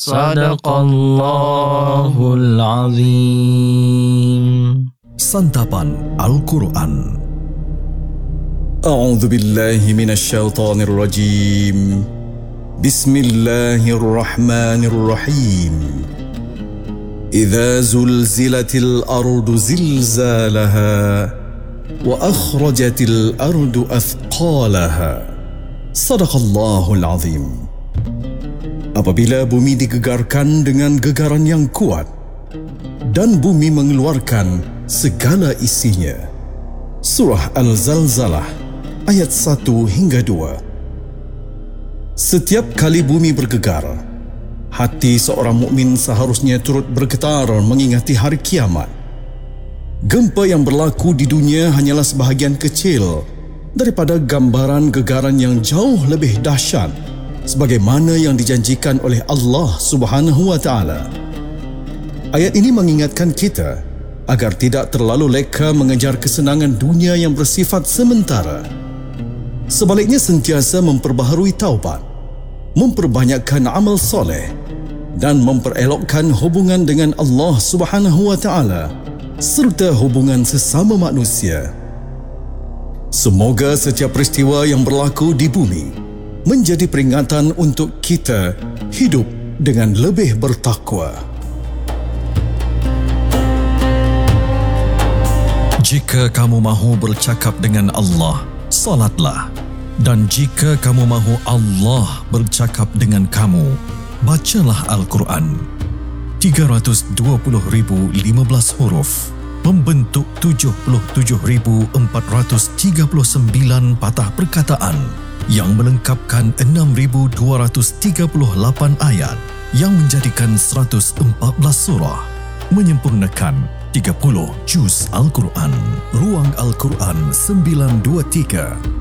Sadaqallahul Azim. Santapan Al-Quran. A'udzu billahi minasyaitonir rajim. Bismillahirrahmanirrahim. Idza zulzilatil ardu zilzalaha wa akhrajatil ardu athqalaha. Sadaqallahul Azim. Apabila bumi digegarkan dengan gegaran yang kuat dan bumi mengeluarkan segala isinya. Surah Al-Zalzalah ayat 1 hingga 2. Setiap kali bumi bergegar, hati seorang mukmin seharusnya turut bergetar mengingati hari kiamat. Gempa yang berlaku di dunia hanyalah sebahagian kecil daripada gambaran gegaran yang jauh lebih dahsyat sebagaimana yang dijanjikan oleh Allah Subhanahu wa taala. Ayat ini mengingatkan kita agar tidak terlalu leka mengejar kesenangan dunia yang bersifat sementara. Sebaliknya sentiasa memperbaharui taubat, memperbanyakkan amal soleh dan memperelokkan hubungan dengan Allah Subhanahu wa taala serta hubungan sesama manusia. Semoga setiap peristiwa yang berlaku di bumi menjadi peringatan untuk kita hidup dengan lebih bertakwa. Jika kamu mahu bercakap dengan Allah, salatlah. Dan jika kamu mahu Allah bercakap dengan kamu, bacalah Al-Quran. 320,015 huruf membentuk 77,439 patah perkataan yang melengkapkan 6,238 ayat yang menjadikan 114 surah, menyempurnakan 30 juz Al-Quran. Ruang Al-Quran 923